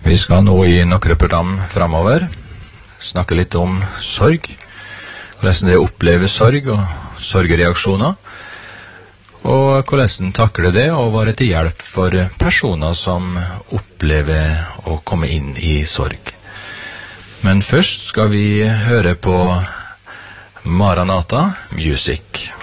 Vi skal nå i noen program fremover snakke litt om sorg, hvordan det opplever sorg og sorgereaksjoner, og hvordan takler det å være til hjelp for personer som opplever å komme inn i sorg. Men først skal vi høre på Maranatha Music.